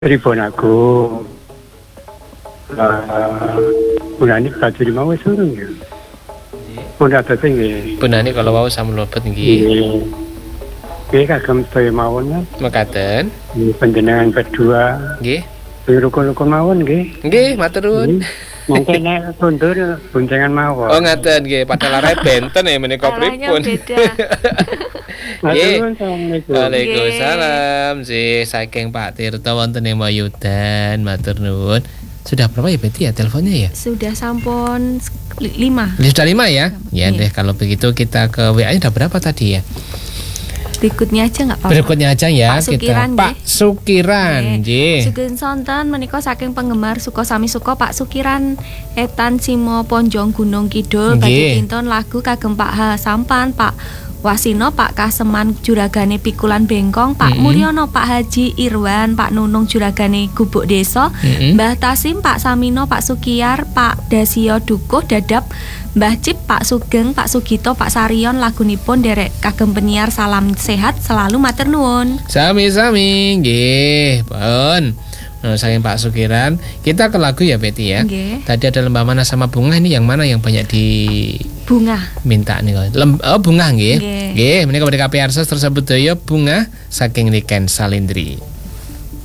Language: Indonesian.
Pripun aku punani baju mau wis urung ya. Pun atate nggih. Punani kalau wau samlebet nggih. Nggih kagem sedaya mawon. Mekaten. Panjenengan berdua. Nggih. Rukun-rukun mawon nggih. Nggih, matur nuwun. Mungkin nek kondur boncengan mawon. Oh ngaten nggih, padahal arep benten ya menika pripun. Nggih. Waalaikumsalam. Saking Pak Tirta wonten ing Mayudan, matur nuwun. Sudah berapa ya Betty ya teleponnya ya? Sudah sampun 5. Sudah 5 ya? Ya deh kalau begitu kita ke WA-nya udah berapa tadi ya? Berikutnya aja nggak apa-apa. Berikutnya aja ya Pak Sukiran, kita. Pak Sukiran, nggih. Sugeng sonten menika saking penggemar Suko Sami Suko Pak Sukiran Etan Simo Ponjong Gunung Kidul badhe kinton lagu kagem Pak H Sampan, Pak Wasino, Pak Kaseman Juragane Pikulan Bengkong, Pak Mulyono, Pak Haji Irwan, Pak Nunung Juragane Gubuk Desa, Mbah Tasim, Pak Samino, Pak Sukiyar, Pak Dasio Dukuh Dadap, Mbah Cip, Pak Sugeng, Pak Sugito, Pak Sarion lagunipun derek kagem penyiar salam sehat selalu matur nuwun. Sami-sami nggih, pun. Nah, saking Pak Sukiran, kita ke lagu ya Betty ya. Nggih. Tadi ada Lembah Mana sama Bunga, ini yang mana yang banyak di Bunga. Minta nih Bunga nggih. Nggih, menika badhe KPR tersebut daya Bunga saking Niken Salindri.